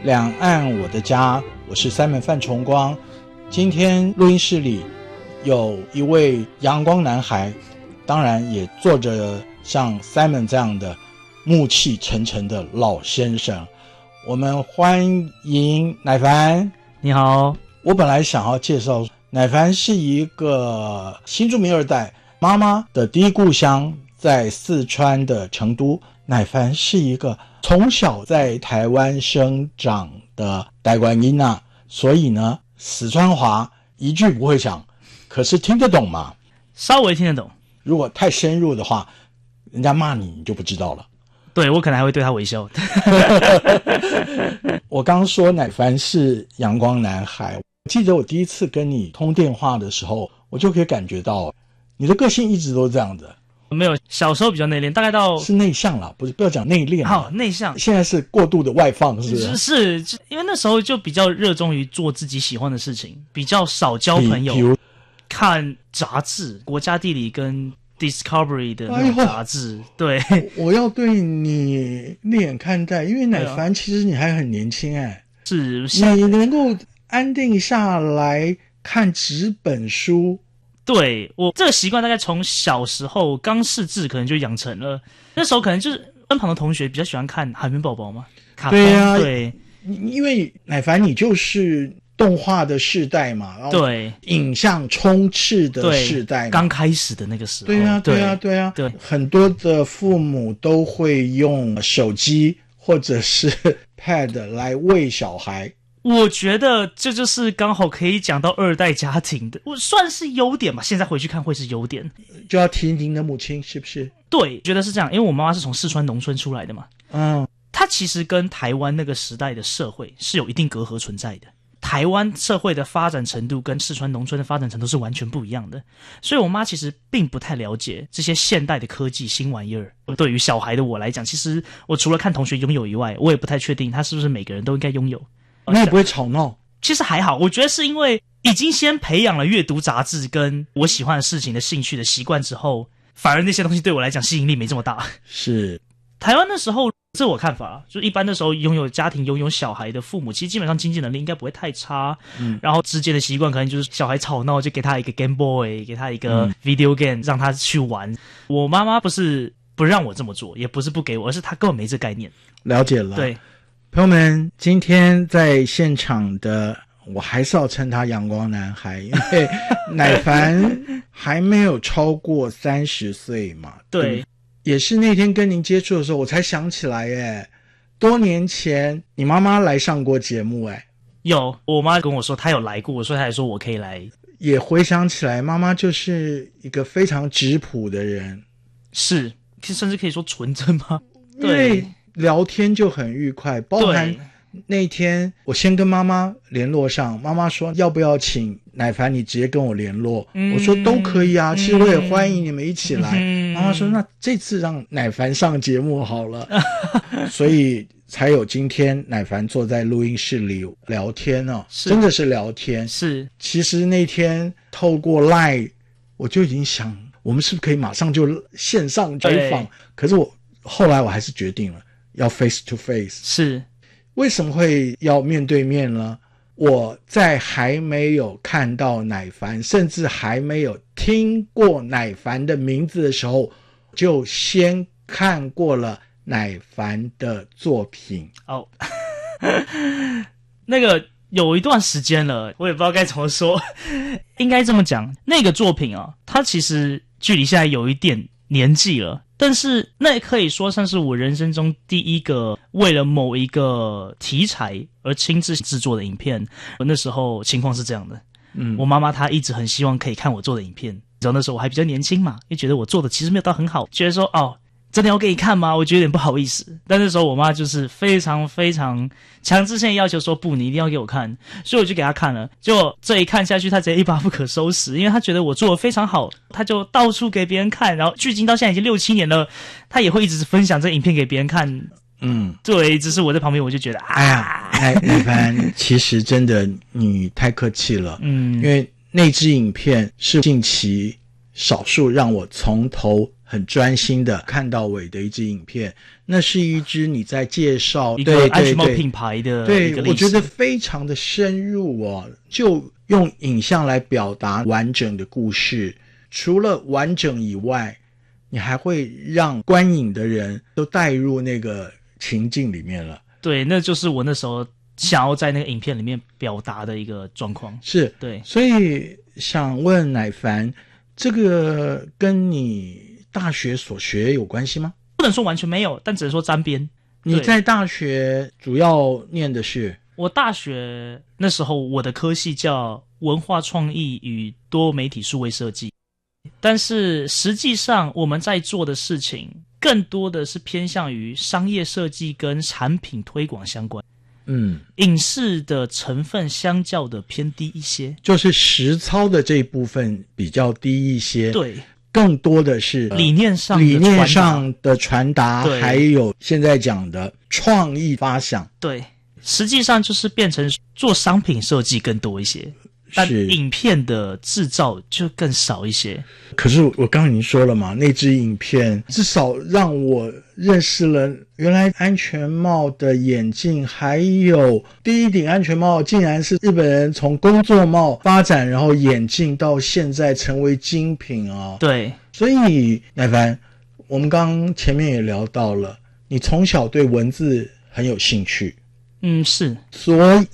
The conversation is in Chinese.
两岸我的家，我是Simon范崇光。今天录音室里有一位阳光男孩，当然也坐着像 Simon 这样的暮气沉沉的老先生。我们欢迎乃凡。 你好。 我本来想要介绍乃凡是一个新住民二代，妈妈的第一故乡在四川的成都。乃凡是一个从小在台湾生长的台湾囡仔，所以呢四川话一句不会讲，可是听得懂吗？ 稍微听得懂。 如果太深入的话，人家骂你就不知道了。 对，我可能还会对他微笑。 我刚说乃凡是阳光男孩，记得我第一次跟你通电话的时候，我就可以感觉到你的个性一直都这样子。 没有，小时候比较内敛，大概到是内向啦，不要讲内敛。 好，内向。 现在是过度的外放，是不是？ 是，因为那时候就比较热衷于做自己喜欢的事情，比较少交朋友。比如看杂志，国家地理跟 Discovery 的那种杂志。对， 我要对你另眼看待，因为乃凡其实你还很年轻是， 你能够安定下来看纸本书。 对，我这个习惯大概从小时候刚识字可能就养成了。那时候可能就是身旁的同学比较喜欢看海绵宝宝嘛，卡通。 对啊， 对， 因为乃凡你就是动画的世代嘛，然后对， 影像充斥的世代嘛， 刚开始的那个时候。 对啊，很多的父母都会用手机或者是 Pad 来喂小孩。 我觉得这就是刚好可以讲到二代家庭的，我算是优点吧。现在回去看会是优点。 就要提您的母亲是不是？ 对，觉得是这样，因为我妈妈是从四川农村出来的嘛。她其实跟台湾那个时代的社会是有一定隔阂存在的。台湾社会的发展程度跟四川农村的发展程度是完全不一样的，所以我妈其实并不太了解这些现代的科技新玩意儿。对于小孩的我来讲，其实我除了看同学拥有以外，我也不太确定他是不是每个人都应该拥有。 那也不会吵闹。 其实还好，我觉得是因为已经先培养了阅读杂志跟我喜欢的事情的兴趣的习惯之后，反而那些东西对我来讲吸引力没这么大。 是台湾那时候，这我看法，就一般的时候拥有家庭拥有小孩的父母，其实基本上经济能力应该不会太差。然后之间的习惯可能就是小孩吵闹就给他一个 Game Boy， 给他一个 Video Game，让他去玩。我妈妈不是不让我这么做，也不是不给我，而是她根本没这概念。 了解了。 对。 朋友们，今天在现场的我还是要称他阳光男孩，因为乃凡还没有超过30岁嘛。 对， 也是那天跟您接触的时候我才想起来多年前你妈妈来上过节目有，我妈跟我说她有来过，所以她还说我可以来。 也回想起来妈妈就是一个非常质朴的人。 是，甚至可以说纯真吗？ 对，聊天就很愉快，包含那天我先跟妈妈联络上，妈妈说要不要请乃凡你直接跟我联络。我说都可以啊，其实我也欢迎你们一起来。妈妈说那这次让乃凡上节目好了。所以才有今天乃凡坐在录音室里聊天真的是聊天。 是， 其实那天透过 LINE 我就已经想我们是不是可以马上就线上采访，可是后来我还是决定了要 face to face。 是，为什么会要面对面呢？我在还没有看到乃凡，甚至还没有听过乃凡的名字的时候，就先看过了乃凡的作品。 那个有一段时间了，我也不知道该怎么说。应该这么讲，那个作品它其实距离现在有一点年纪了，但是那也可以说算是我人生中第一个为了某一个题材而亲自制作的影片。我那时候情况是这样的，我妈妈她一直很希望可以看我做的影片，然后那时候我还比较年轻嘛，也觉得我做的其实没有到很好，觉得说真的要给你看吗？我觉得有点不好意思。但那时候我妈就是非常非常强制性要求说不，你一定要给我看，所以我就给她看了。就这一看下去，她直接一发不可收拾，因为她觉得我做的非常好，她就到处给别人看，然后距今到现在已经6-7年了，她也会一直分享这影片给别人看。对，只是我在旁边我就觉得乃凡其实真的你太客气了。因为那支影片是近期少数让我从头很专心的看到尾的一支影片，那是一支你在介绍一个安全帽品牌的对， 一个历史， 我觉得非常的深入哦，就用影像来表达完整的故事，除了完整以外，你还会让观影的人都带入那个情境里面了。 对，那就是我那时候想要在那个影片里面表达的一个状况。 是， 对， 所以想问乃凡，这个跟你大学所学有关系吗？ 不能说完全没有，但只能说沾边。 你在大学主要念的是？ 我大学那时候我的科系叫文化创意与多媒体数位设计，但是实际上我们在做的事情更多的是偏向于商业设计跟产品推广相关。影视的成分相较的偏低一些， 就是实操的这一部分比较低一些。 对， 更多的是理念上的传达，还有现在讲的创意发想。 对，实际上就是变成做商品设计更多一些，但影片的制造就更少一些。 可是我刚刚已经说了嘛，那支影片至少让我认识了原来安全帽的眼镜，还有第一顶安全帽竟然是日本人从工作帽发展，然后眼镜到现在成为精品啊。 对， 所以乃凡，我们刚刚前面也聊到了，你从小对文字很有兴趣。 是。 所